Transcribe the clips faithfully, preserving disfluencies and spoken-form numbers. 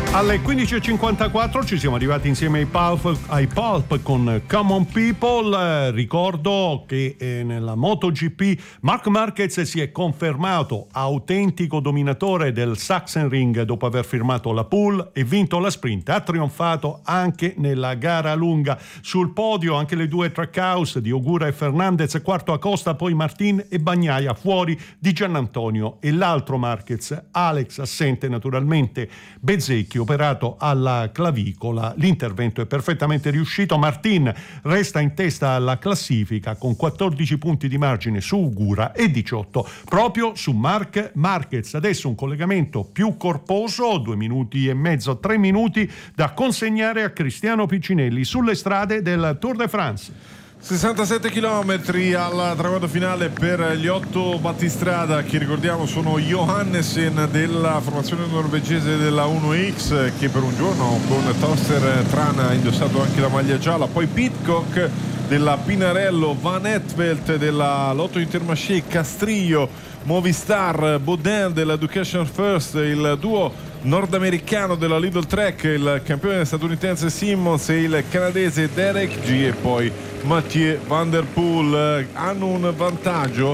Alle quindici e cinquantaquattro ci siamo arrivati insieme ai Pulp, ai Pulp con Common People. Eh, ricordo che eh, nella MotoGP Marc Marquez si è confermato autentico dominatore del Sachsenring dopo aver firmato la pole e vinto la sprint. Ha trionfato anche nella gara lunga. Sul podio anche le due Trackhouse di Ogura e Fernandez, quarto Acosta, poi Martin e Bagnaia, fuori di Giannantonio e l'altro Marquez, Alex, assente naturalmente Bezzecchi, operato alla clavicola. L'intervento è perfettamente riuscito. Martin resta in testa alla classifica con quattordici punti di margine su Ogura e diciotto proprio su Marc Marquez. Adesso un collegamento più corposo, due minuti e mezzo, tre minuti da consegnare a Cristiano Piccinelli sulle strade del Tour de France. sessantasette chilometri al traguardo finale per gli otto battistrada che, ricordiamo, sono Johannesen della formazione norvegese della uno X, che per un giorno con Toster Tran ha indossato anche la maglia gialla, poi Pidcock della Pinarello, Van Etvelt della Lotto Intermarché, Castrillo, Movistar, Baudin dell'Education First, il duo nordamericano della Lidl Trek, il campione statunitense Simmons e il canadese Derek G, e poi Mathieu Van Der Poel. Hanno un vantaggio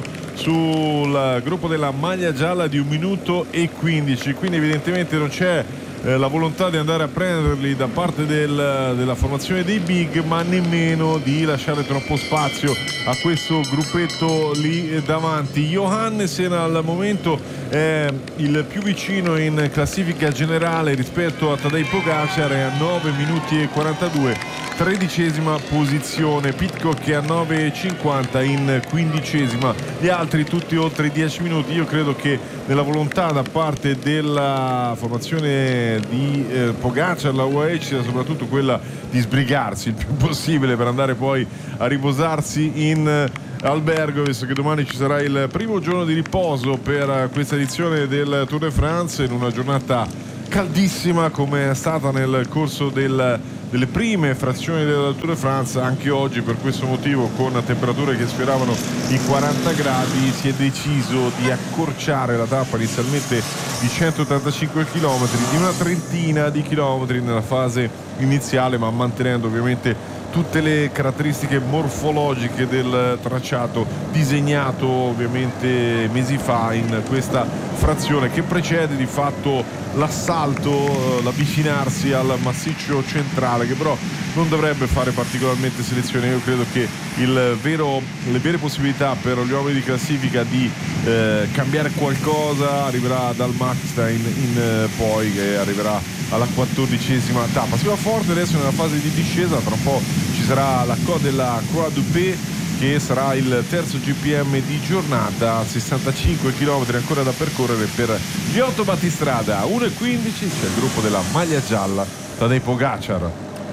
sul gruppo della maglia gialla di un minuto e quindici, quindi evidentemente non c'è eh, la volontà di andare a prenderli da parte del, della formazione dei big, ma nemmeno di lasciare troppo spazio a questo gruppetto lì davanti. Johannesen al momento è il più vicino in classifica generale rispetto a Tadej Pogacar, è a nove minuti e quarantadue, tredicesima posizione. Pidcock che a nove e cinquanta in quindicesima, gli altri tutti oltre i dieci minuti. Io credo che nella volontà da parte della formazione di eh, Pogacar, la U A E, sia soprattutto quella di sbrigarsi il più possibile per andare poi a riposarsi in eh, albergo, visto che domani ci sarà il primo giorno di riposo per questa edizione del Tour de France, in una giornata caldissima come è stata nel corso del, delle prime frazioni del Tour de France. Anche oggi, per questo motivo, con temperature che sfioravano i quaranta gradi, si è deciso di accorciare la tappa inizialmente di centottantacinque chilometri, di una trentina di chilometri nella fase iniziale, ma mantenendo ovviamente tutte le caratteristiche morfologiche del tracciato disegnato ovviamente mesi fa in questa frazione che precede di fatto l'assalto, l'avvicinarsi al massiccio centrale, che però non dovrebbe fare particolarmente selezione. Io credo che il vero, le vere possibilità per gli uomini di classifica di eh, cambiare qualcosa arriverà dal Markstein in eh, poi, che arriverà alla quattordicesima tappa. Si va forte adesso nella fase di discesa, tra un po' ci sarà la Côte della Croix du P, che sarà il terzo G P M di giornata, sessantacinque chilometri ancora da percorrere per gli otto battistrada. uno e quindici c'è il gruppo della maglia gialla, Tadej Pogacar.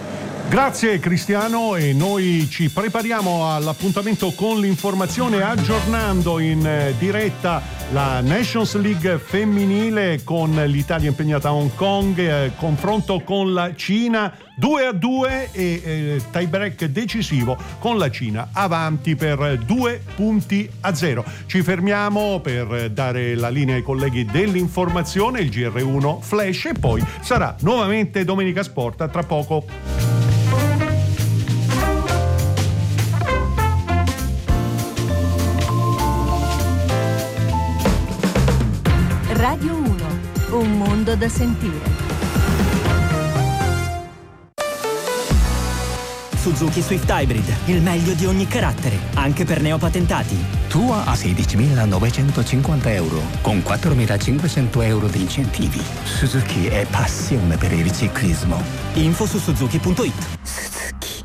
Grazie Cristiano, e noi ci prepariamo all'appuntamento con l'informazione, aggiornando in diretta la Nations League femminile con l'Italia impegnata a Hong Kong, eh, confronto con la Cina due a due e eh, tie break decisivo con la Cina avanti per due punti a zero. Ci fermiamo per dare la linea ai colleghi dell'informazione, il G R uno Flash, e poi sarà nuovamente Domenica Sport tra poco. Radio uno, un mondo da sentire. Suzuki Swift Hybrid, il meglio di ogni carattere, anche per neopatentati. Tua a sedicimilanovecentocinquanta euro, con quattromilacinquecento euro di incentivi. Suzuki è passione per il ciclismo. Info su suzuki punto it. Suzuki.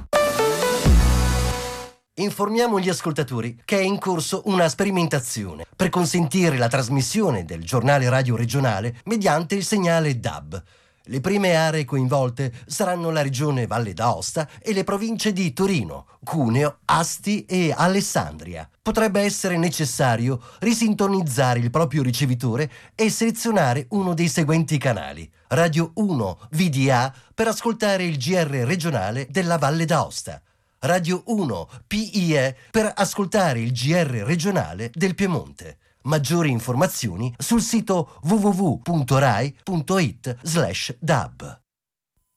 Informiamo gli ascoltatori che è in corso una sperimentazione per consentire la trasmissione del giornale radio regionale mediante il segnale D A B. Le prime aree coinvolte saranno la regione Valle d'Aosta e le province di Torino, Cuneo, Asti e Alessandria. Potrebbe essere necessario risintonizzare il proprio ricevitore e selezionare uno dei seguenti canali: Radio uno V D A per ascoltare il G R regionale della Valle d'Aosta, Radio uno P I E per ascoltare il G R regionale del Piemonte, Maggiori informazioni sul sito w w w punto rai punto it slash dab.